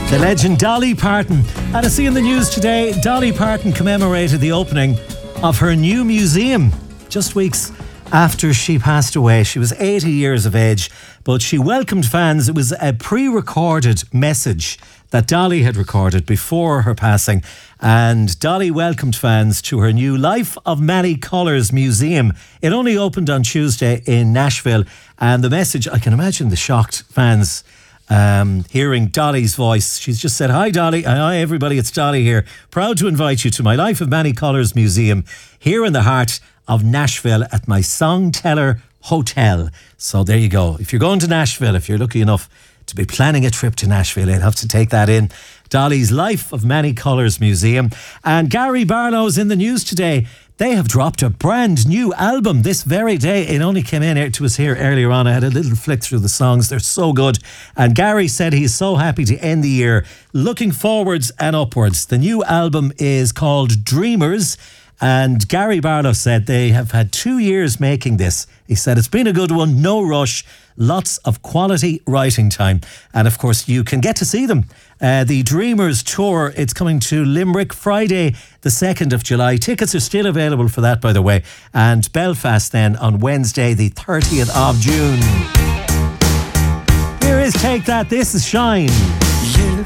The legend Dolly Parton. And I see in the news today, Dolly Parton commemorated the opening of her new museum just weeks after she passed away. She was 80 years of age, but she welcomed fans. It was a pre-recorded message that Dolly had recorded before her passing, and Dolly welcomed fans to her new Life of Many Colours museum. It only opened on Tuesday in Nashville, and the message, I can imagine the shocked fans hearing Dolly's voice. She's just said, "Hi Dolly, hi everybody, it's Dolly here. Proud to invite you to my Life of Many Colours museum here in the heart of Nashville at my Songteller Hotel." So there you go. If you're going to Nashville, if you're lucky enough to be planning a trip to Nashville, you'll have to take that in. Dolly's Life of Many Colours museum. And Gary Barlow's in the news today. They have dropped a brand new album this very day. It only came in to us here earlier on. I had a little flick through the songs. They're so good. And Gary said he's so happy to end the year looking forwards and upwards. The new album is called Dreamers. And Gary Barlow said they have had 2 years making this. He said it's been a good one, no rush, lots of quality writing time. And of course, you can get to see them. The Dreamers tour, it's coming to Limerick Friday, the 2nd of July. Tickets are still available for that, by the way. And Belfast then on Wednesday, the 30th of June. Here is Take That. This is Shine. You